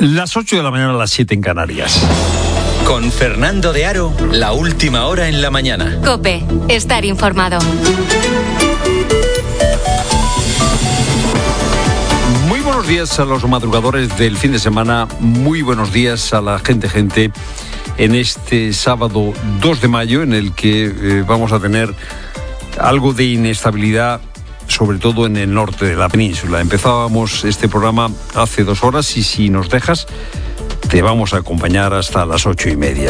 Las 8 de la mañana, a las 7 en Canarias. Con Fernando de Aro, la última hora en la mañana. COPE, estar informado. Muy buenos días a los madrugadores del fin de semana. Muy buenos días a la gente en este sábado 2 de mayo, en el que vamos a tener algo de inestabilidad, sobre todo en el norte de la península. Empezábamos este programa hace 2 horas y si nos dejas, te vamos a acompañar hasta las 8:30.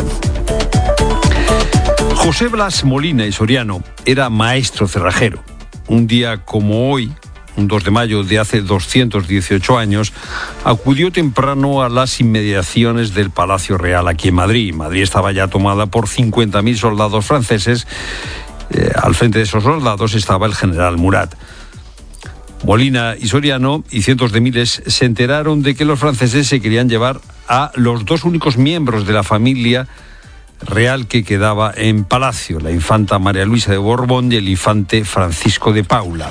José Blas Molina y Soriano era maestro cerrajero. Un día como hoy, un 2 de mayo de hace 218 años, acudió temprano a las inmediaciones del Palacio Real aquí en Madrid. Madrid estaba ya tomada por 50.000 soldados franceses. Al frente de esos soldados estaba el general Murat. Molina y Soriano y cientos de miles se enteraron de que los franceses se querían llevar a los 2 únicos miembros de la familia real que quedaba en Palacio, la infanta María Luisa de Borbón y el infante Francisco de Paula.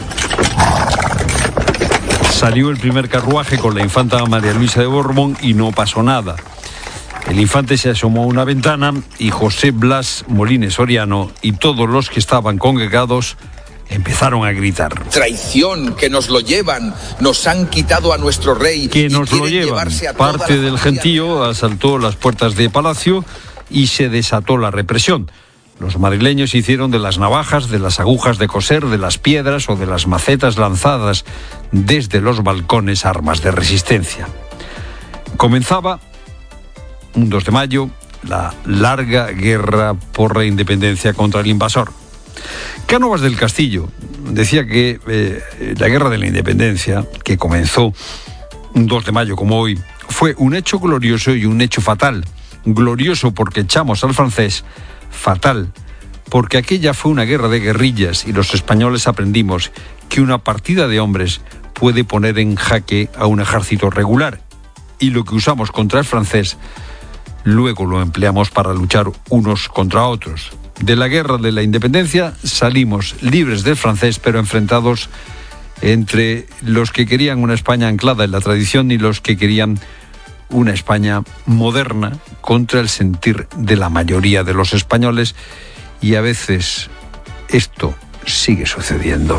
Salió el primer carruaje con la infanta María Luisa de Borbón y no pasó nada. El infante se asomó a una ventana y José Blas Molina y Soriano y todos los que estaban congregados empezaron a gritar. Traición, que nos lo llevan, nos han quitado a nuestro rey. Que nos lo llevan. Parte del gentío asaltó las puertas de Palacio y se desató la represión. Los madrileños hicieron de las navajas, de las agujas de coser, de las piedras o de las macetas lanzadas desde los balcones armas de resistencia. Comenzaba un 2 de mayo, la larga guerra por la independencia contra el invasor. Cánovas del Castillo decía que la guerra de la independencia, que comenzó un 2 de mayo como hoy, fue un hecho glorioso y un hecho fatal. Glorioso porque echamos al francés, fatal porque aquella fue una guerra de guerrillas y los españoles aprendimos que una partida de hombres puede poner en jaque a un ejército regular, y lo que usamos contra el francés luego lo empleamos para luchar unos contra otros. De la guerra de la independencia salimos libres del francés, pero enfrentados entre los que querían una España anclada en la tradición y los que querían una España moderna contra el sentir de la mayoría de los españoles, y a veces esto sigue sucediendo.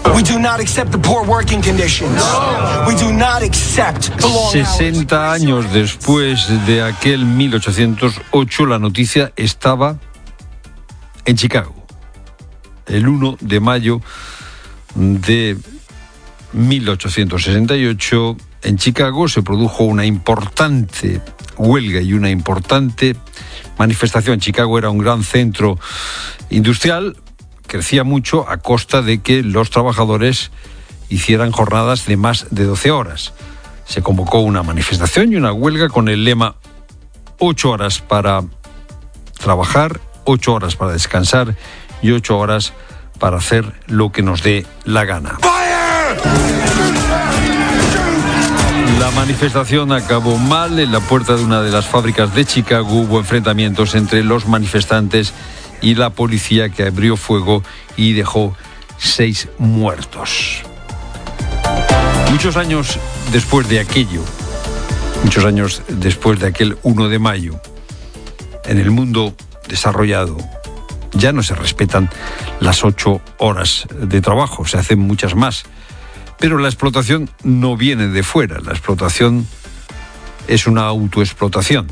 60 años después de aquel 1808, la noticia estaba en Chicago. El 1 de mayo de 1868, en Chicago se produjo una importante huelga y una importante manifestación. Chicago era un gran centro industrial, crecía mucho a costa de que los trabajadores hicieran jornadas de más de 12 horas. Se convocó una manifestación y una huelga con el lema 8 horas para trabajar, 8 horas para descansar y 8 horas para hacer lo que nos dé la gana. La manifestación acabó mal. En la puerta de una de las fábricas de Chicago hubo enfrentamientos entre los manifestantes y la policía, que abrió fuego y dejó 6 muertos. Muchos años después de aquello, muchos años después de aquel 1 de mayo, en el mundo desarrollado ya no se respetan las 8 horas de trabajo, se hacen muchas más. Pero la explotación no viene de fuera, la explotación es una autoexplotación.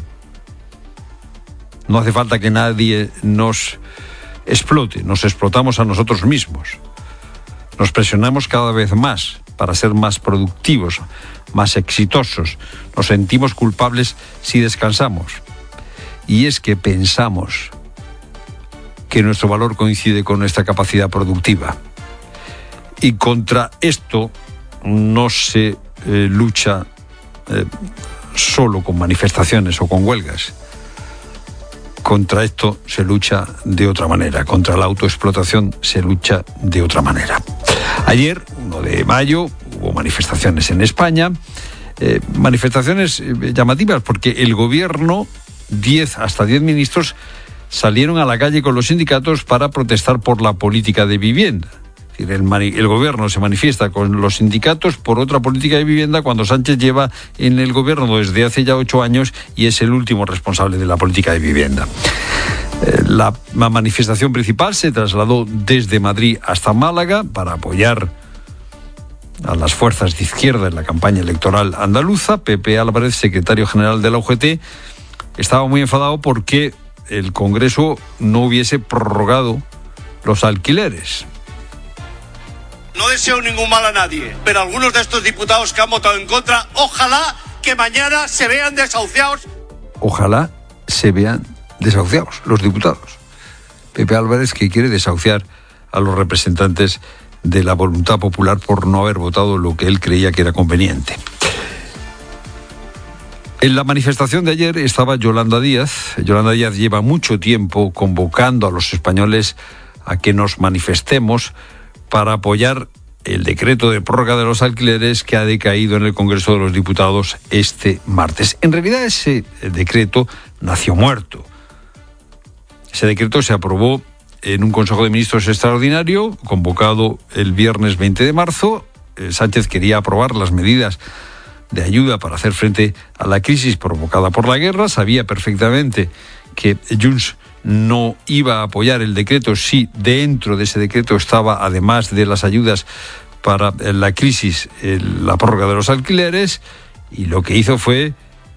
No hace falta que nadie nos explote, nos explotamos a nosotros mismos. Nos presionamos cada vez más para ser más productivos, más exitosos. Nos sentimos culpables si descansamos. Y es que pensamos que nuestro valor coincide con nuestra capacidad productiva. Y contra esto no se lucha solo con manifestaciones o con huelgas. Contra esto se lucha de otra manera. Contra la autoexplotación se lucha de otra manera. Ayer, 1 de mayo, hubo manifestaciones en España. Manifestaciones llamativas porque el gobierno, hasta 10 ministros, salieron a la calle con los sindicatos para protestar por la política de vivienda. El gobierno se manifiesta con los sindicatos por otra política de vivienda cuando Sánchez lleva en el gobierno desde hace ya 8 años y es el último responsable de la política de vivienda. La manifestación principal se trasladó desde Madrid hasta Málaga para apoyar a las fuerzas de izquierda en la campaña electoral andaluza. Pepe Álvarez, secretario general de la UGT, estaba muy enfadado porque el Congreso no hubiese prorrogado los alquileres. No deseo ningún mal a nadie, pero algunos de estos diputados que han votado en contra, ojalá que mañana se vean desahuciados. Ojalá se vean desahuciados los diputados. Pepe Álvarez, que quiere desahuciar a los representantes de la voluntad popular por no haber votado lo que él creía que era conveniente. En la manifestación de ayer estaba Yolanda Díaz. Yolanda Díaz lleva mucho tiempo convocando a los españoles a que nos manifestemos para apoyar el decreto de prórroga de los alquileres que ha decaído en el Congreso de los Diputados este martes. En realidad ese decreto nació muerto. Ese decreto se aprobó en un Consejo de Ministros extraordinario convocado el viernes 20 de marzo. Sánchez quería aprobar las medidas de ayuda para hacer frente a la crisis provocada por la guerra. Sabía perfectamente que Junts no iba a apoyar el decreto si dentro de ese decreto estaba, además de las ayudas para la crisis, la prórroga de los alquileres, y lo que hizo fue,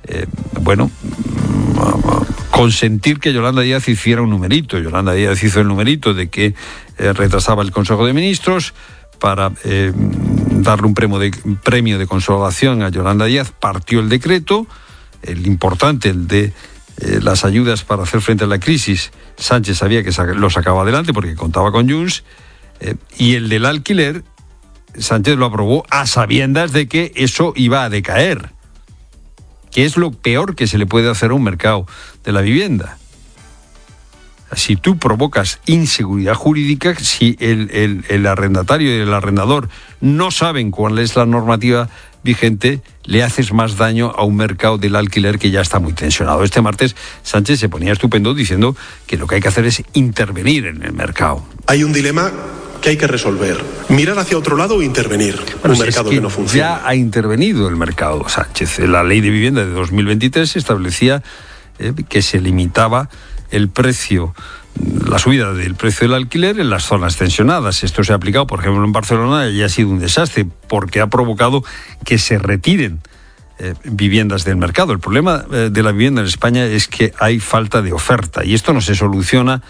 consentir que Yolanda Díaz hiciera un numerito. Yolanda Díaz hizo el numerito de que retrasaba el Consejo de Ministros para darle un premio de consolación a Yolanda Díaz. Partió el decreto, el importante, el de las ayudas para hacer frente a la crisis. Sánchez sabía que lo sacaba adelante porque contaba con Junts, y el del alquiler Sánchez lo aprobó a sabiendas de que eso iba a decaer, que es lo peor que se le puede hacer a un mercado de la vivienda. Si tú provocas inseguridad jurídica, si el arrendatario y el arrendador no saben cuál es la normativa vigente, le haces más daño a un mercado del alquiler que ya está muy tensionado. Este martes Sánchez se ponía estupendo diciendo que lo que hay que hacer es intervenir en el mercado. Hay un dilema que hay que resolver. Mirar hacia otro lado o intervenir. Un mercado que no funciona. Ya ha intervenido el mercado Sánchez. La ley de vivienda de 2023 establecía que se limitaba el precio, la subida del precio del alquiler en las zonas tensionadas. Esto se ha aplicado, por ejemplo, en Barcelona, y ha sido un desastre porque ha provocado que se retiren viviendas del mercado. El problema de la vivienda en España es que hay falta de oferta y esto no se soluciona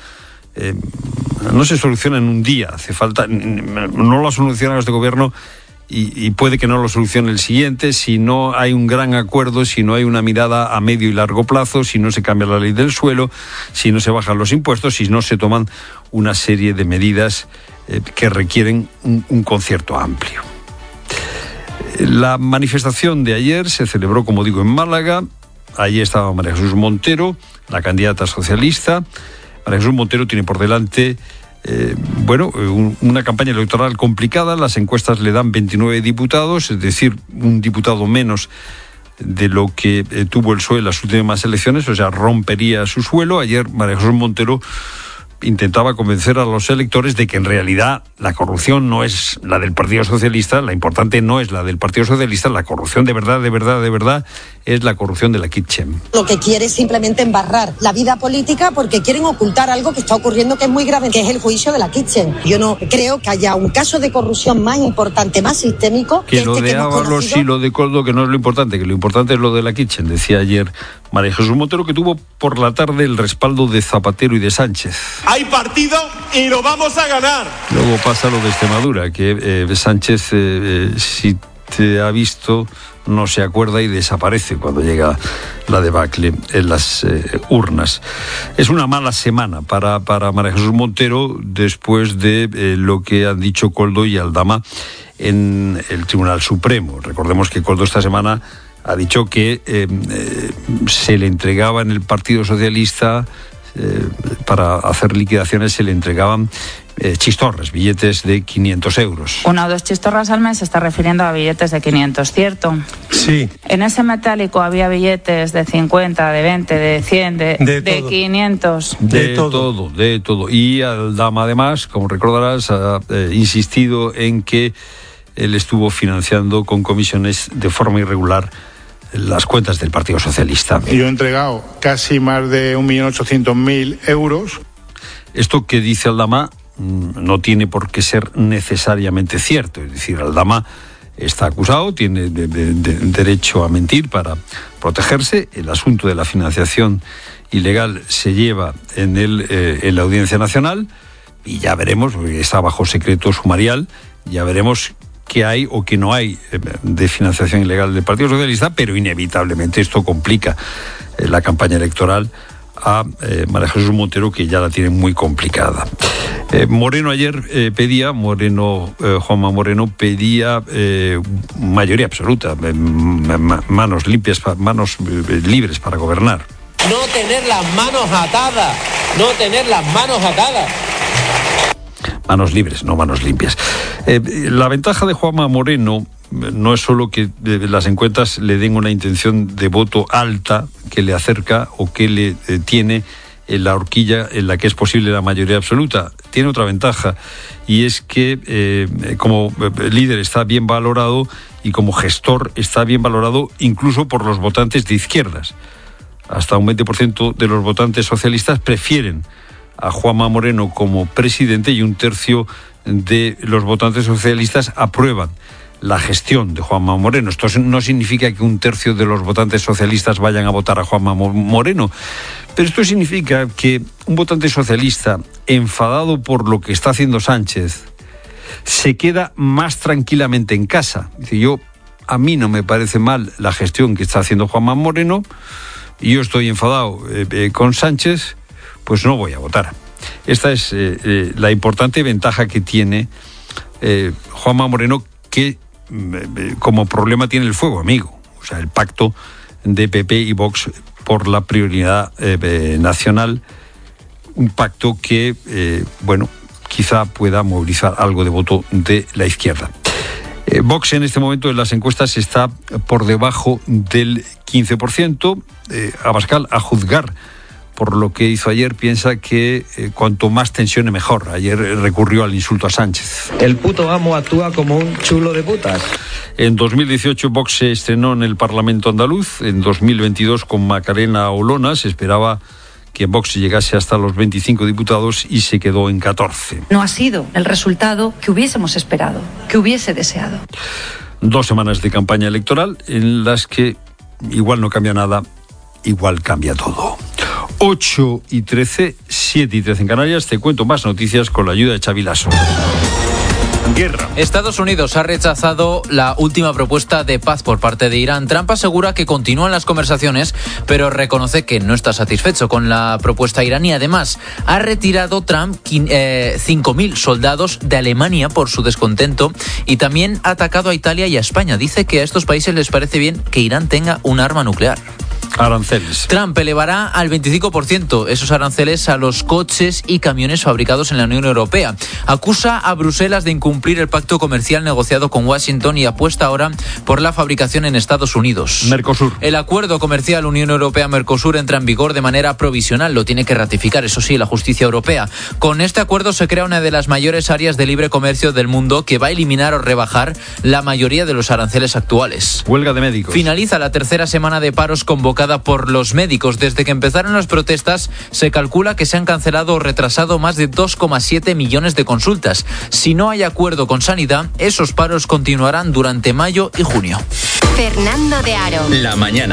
en un día. Hace falta, no lo soluciona este gobierno y puede que no lo solucione el siguiente si no hay un gran acuerdo, si no hay una mirada a medio y largo plazo, si no se cambia la ley del suelo, si no se bajan los impuestos, si no se toman una serie de medidas que requieren un concierto amplio. La manifestación de ayer se celebró, como digo, en Málaga. Allí estaba María Jesús Montero, la candidata socialista. María Jesús Montero tiene por delante una campaña electoral complicada. Las encuestas le dan 29 diputados, es decir, un diputado menos de lo que tuvo el PSOE en las últimas elecciones, o sea, rompería su suelo. Ayer María Jesús Montero intentaba convencer a los electores de que en realidad la corrupción no es la del Partido Socialista, la importante no es la del Partido Socialista, la corrupción de verdad es la corrupción de la Kitchen. Lo que quiere es simplemente embarrar la vida política porque quieren ocultar algo que está ocurriendo que es muy grave, que es el juicio de la Kitchen. Yo no creo que haya un caso de corrupción más importante, más sistémico que lo de Ábalos y lo de Coldo, que no es lo importante, que lo importante es lo de la Kitchen, decía ayer María Jesús Montero, que tuvo por la tarde el respaldo de Zapatero y de Sánchez. Hay partido y lo vamos a ganar. Luego pasa lo de Extremadura, que Sánchez, si te ha visto, no se acuerda y desaparece cuando llega la debacle en las urnas. Es una mala semana para María Jesús Montero después de lo que han dicho Coldo y Aldama en el Tribunal Supremo. Recordemos que Coldo esta semana ha dicho que se le entregaba en el Partido Socialista para hacer liquidaciones se le entregaban chistorras, billetes de 500 euros. 1 o 2 chistorras al mes se está refiriendo a billetes de 500, ¿cierto? Sí. En ese metálico había billetes de 50, de 20, de 100, de 500. De todo. Y Aldama, además, como recordarás, ha insistido en que él estuvo financiando con comisiones de forma irregular las cuentas del Partido Socialista. Yo he entregado casi más de 1.800.000 euros. Esto que dice Aldama no tiene por qué ser necesariamente cierto. Es decir, Aldama está acusado, tiene derecho a mentir para protegerse. El asunto de la financiación ilegal se lleva en la Audiencia Nacional y ya veremos, porque está bajo secreto sumarial, ya veremos qué hay o qué no hay de financiación ilegal del Partido Socialista, pero inevitablemente esto complica la campaña electoral a María Jesús Montero, que ya la tiene muy complicada. Moreno ayer Juanma Moreno pedía mayoría absoluta, manos libres para gobernar. No tener las manos atadas. Manos libres, no manos limpias. La ventaja de Juanma Moreno no es solo que las encuestas le den una intención de voto alta que le acerca o que le tiene en la horquilla en la que es posible la mayoría absoluta. Tiene otra ventaja, y es que como líder está bien valorado y como gestor está bien valorado incluso por los votantes de izquierdas. Hasta un 20% de los votantes socialistas prefieren a Juanma Moreno como presidente y 1/3 de los votantes socialistas aprueban la gestión de Juanma Moreno. Esto no significa que 1/3 de los votantes socialistas vayan a votar a Juanma Moreno, pero esto significa que un votante socialista enfadado por lo que está haciendo Sánchez se queda más tranquilamente en casa. Dice, a mí no me parece mal la gestión que está haciendo Juanma Moreno, y yo estoy enfadado con Sánchez, pues no voy a votar. Esta es la importante ventaja que tiene Juanma Moreno, que como problema tiene el fuego amigo, o sea, el pacto de PP y Vox por la prioridad nacional, un pacto que, quizá pueda movilizar algo de voto de la izquierda. Vox en este momento en las encuestas está por debajo del 15%. Abascal, a juzgar por lo que hizo ayer, piensa que cuanto más tensione mejor. Ayer recurrió al insulto a Sánchez. El puto amo actúa como un chulo de putas. En 2018 Vox se estrenó en el Parlamento andaluz. En 2022 con Macarena Olona se esperaba que Vox llegase hasta los 25 diputados y se quedó en 14. No ha sido el resultado que hubiésemos esperado, que hubiese deseado. 2 semanas de campaña electoral en las que igual no cambia nada, igual cambia todo. 8:13, 7:13 en Canarias. Te cuento más noticias con la ayuda de Xavi Lasso. Guerra. Estados Unidos ha rechazado la última propuesta de paz por parte de Irán. Trump asegura que continúan las conversaciones, pero reconoce que no está satisfecho con la propuesta iraní. Además, ha retirado Trump 5.000 soldados de Alemania por su descontento y también ha atacado a Italia y a España. Dice que a estos países les parece bien que Irán tenga un arma nuclear. Aranceles. Trump elevará al 25% esos aranceles a los coches y camiones fabricados en la Unión Europea. Acusa a Bruselas de incumplir el pacto comercial negociado con Washington y apuesta ahora por la fabricación en Estados Unidos. Mercosur. El acuerdo comercial Unión Europea-Mercosur entra en vigor de manera provisional. Lo tiene que ratificar, eso sí, la justicia europea. Con este acuerdo se crea una de las mayores áreas de libre comercio del mundo que va a eliminar o rebajar la mayoría de los aranceles actuales. Huelga de médicos. Finaliza la tercera semana de paros convocada por los médicos. Desde que empezaron las protestas, se calcula que se han cancelado o retrasado más de 2,7 millones de consultas. Si no hay acuerdo con Sanidad, esos paros continuarán durante mayo y junio. Fernando de Aro. La mañana.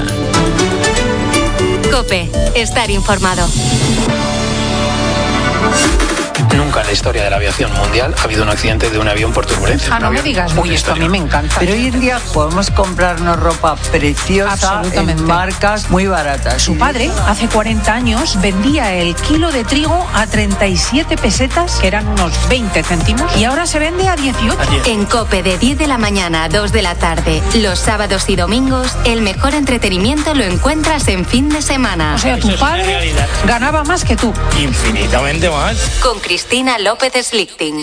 COPE. Estar informado. Nunca Nunca en la historia de la aviación mundial ha habido un accidente de un avión por turbulencia. No me digas, uy, esto a mí me encanta. Pero hoy en día podemos comprarnos ropa preciosa en marcas muy baratas. Su padre, hace 40 años, vendía el kilo de trigo a 37 pesetas, que eran unos 20 céntimos, y ahora se vende a 18. En COPE, de 10 de la mañana a 2 de la tarde, los sábados y domingos, el mejor entretenimiento lo encuentras en fin de semana. O sea, tu padre ganaba más que tú. Infinitamente más. Con Cristina López Slichting.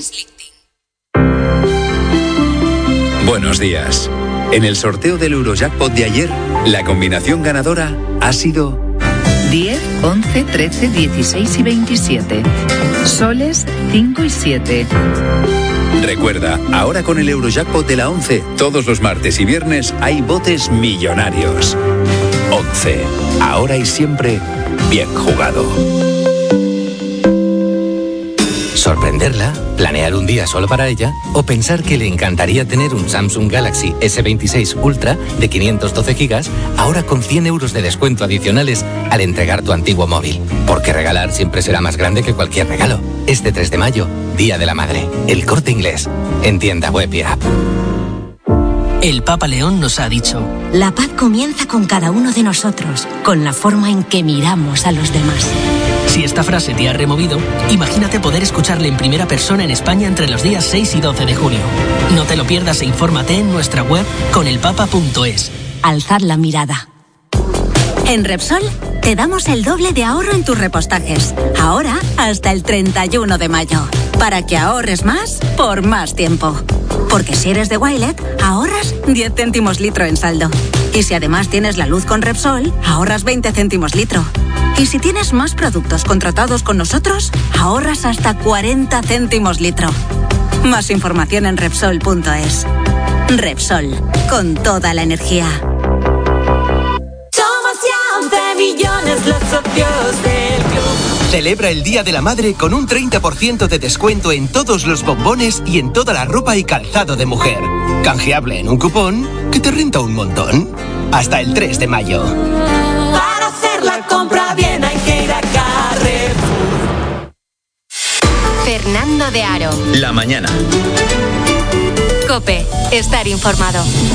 Buenos días. En el sorteo del Eurojackpot de ayer, la combinación ganadora ha sido 10, 11, 13, 16 y 27. Soles 5 y 7. Recuerda, ahora con el Eurojackpot de la 11, todos los martes y viernes hay botes millonarios. 11. Ahora y siempre, bien jugado. Sorprenderla, planear un día solo para ella o pensar que le encantaría tener un Samsung Galaxy S26 Ultra de 512 GB ahora con 100 euros de descuento adicionales al entregar tu antiguo móvil. Porque regalar siempre será más grande que cualquier regalo. Este 3 de mayo, Día de la Madre. El Corte Inglés. En tienda web y app. El Papa León nos ha dicho: la paz comienza con cada uno de nosotros, con la forma en que miramos a los demás. Si esta frase te ha removido, imagínate poder escucharle en primera persona en España entre los días 6 y 12 de junio. No te lo pierdas e infórmate en nuestra web conelpapa.es. Alzad la mirada. En Repsol te damos el doble de ahorro en tus repostajes. Ahora hasta el 31 de mayo. Para que ahorres más por más tiempo. Porque si eres de Wilet, ahorras 10 céntimos litro en saldo. Y si además tienes la luz con Repsol, ahorras 20 céntimos litro. Y si tienes más productos contratados con nosotros, ahorras hasta 40 céntimos litro. Más información en Repsol.es. Repsol, con toda la energía. Somos ya 11 millones los socios del club. Celebra el Día de la Madre con un 30% de descuento en todos los bombones y en toda la ropa y calzado de mujer. Canjeable en un cupón que te renta un montón. Hasta el 3 de mayo. Para hacer la compra bien hay que ir a Carrefour. Fernando de Aro. La mañana. COPE. Estar informado.